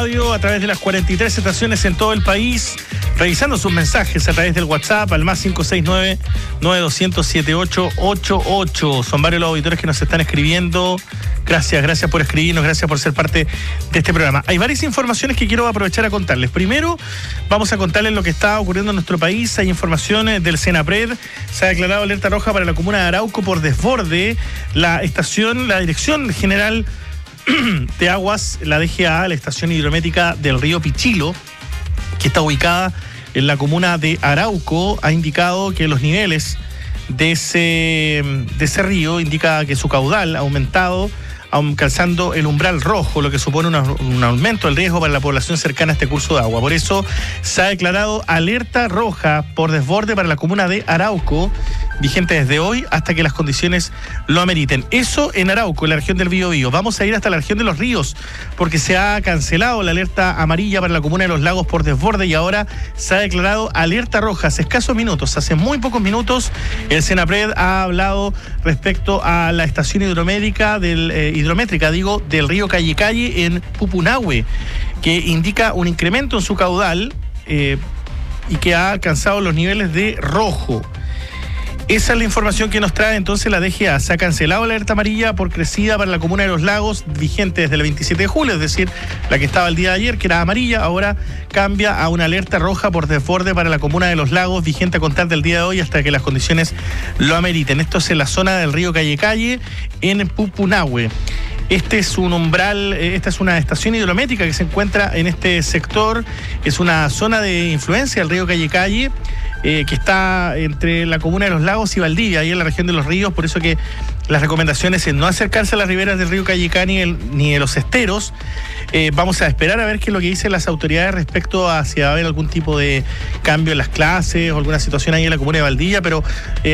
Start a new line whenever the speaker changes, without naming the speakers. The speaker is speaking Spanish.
Radio a través de las 43 estaciones en todo el país, revisando sus mensajes a través del WhatsApp al más 569-9200-7888. Son varios los auditores que nos están escribiendo. Gracias por escribirnos, gracias por ser parte de este programa. Hay varias informaciones que quiero aprovechar a contarles. Primero, vamos a contarles lo que está ocurriendo en nuestro país. Hay informaciones del Senapred. Se ha declarado alerta roja para la comuna de Arauco por desborde. La Dirección General de Aguas, la DGA, la estación hidrométrica del río Pichilo, que está ubicada en la comuna de Arauco, ha indicado que los niveles de ese río indica que su caudal ha aumentado, alcanzando el umbral rojo, lo que supone un aumento del riesgo para la población cercana a este curso de agua. Por eso se ha declarado alerta roja por desborde para la comuna de Arauco, vigente desde hoy hasta que las condiciones lo ameriten. Eso en Arauco, en la región del Biobío. Vamos a ir hasta la región de Los Ríos, porque se ha cancelado la alerta amarilla para la comuna de Los Lagos por desborde y ahora se ha declarado alerta roja. Hace escasos minutos, hace muy pocos minutos, el Senapred ha hablado respecto a la estación hidrométrica del río Calle en Pupunahue, que indica un incremento en su caudal y que ha alcanzado los niveles de rojo. Esa es la información que nos trae entonces la DGA. Se ha cancelado la alerta amarilla por crecida para la comuna de Los Lagos, vigente desde el 27 de julio, es decir, la que estaba el día de ayer, que era amarilla, ahora cambia a una alerta roja por desborde para la comuna de Los Lagos, vigente a contar del día de hoy hasta que las condiciones lo ameriten. Esto es en la zona del río Calle en Pupunahue. Este es un umbral, esta es una estación hidrométrica que se encuentra en este sector, es una zona de influencia del río Calle, que está entre la comuna de Los Lagos y Valdivia, ahí en la región de Los Ríos, por eso que las recomendaciones es no acercarse a las riberas del río Callicá ni de los esteros. Vamos a esperar a ver qué es lo que dicen las autoridades respecto a si va a haber algún tipo de cambio en las clases o alguna situación ahí en la comuna de Valdivia, pero